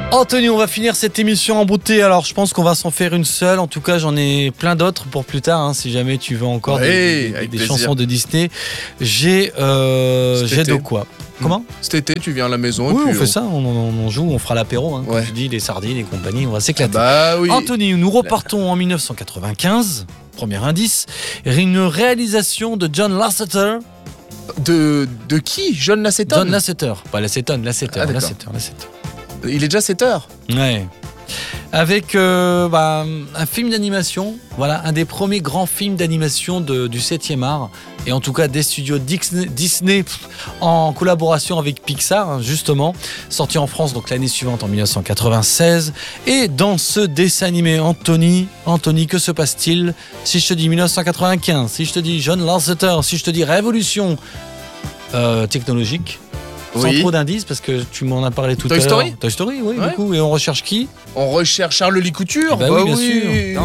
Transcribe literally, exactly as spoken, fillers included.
Anthony, on va finir cette émission en beauté. Alors, je pense qu'on va s'en faire une seule. En tout cas, j'en ai plein d'autres pour plus tard. Hein, si jamais tu veux encore ouais, des, des, des chansons de Disney, j'ai, euh, j'ai de quoi. Comment ? Cet été, tu viens à la maison. Oui, et puis on fait on... ça. On, on, on joue, on fera l'apéro. Hein, ouais. Comme je dis, les sardines et compagnie. On va s'éclater. Ah bah oui. Anthony, nous repartons en dix-neuf cent quatre-vingt-quinze. Premier indice. Une réalisation de John Lasseter. De, de qui ? John Lasseter ? John Lasseter. Pas Lasseter, Lasseter. Ah, Lasseter, Lasseter. Il est déjà sept heures. Ouais. Avec euh, bah, un film d'animation, voilà, un des premiers grands films d'animation de, du septième art, et en tout cas des studios Disney, Disney en collaboration avec Pixar, hein, justement, sorti en France donc l'année suivante en dix-neuf cent quatre-vingt-seize. Et dans ce dessin animé, Anthony, Anthony, que se passe-t-il si je te dis dix-neuf cent quatre-vingt-quinze, si je te dis John Lasseter, si je te dis révolution euh, technologique? Sans oui. trop d'indices, parce que tu m'en as parlé tout Toy à l'heure. Story Toy Story, oui, ouais. du coup. Et on recherche qui ? On recherche Charles Licouture. Eh bah, bah oui, bien oui. sûr.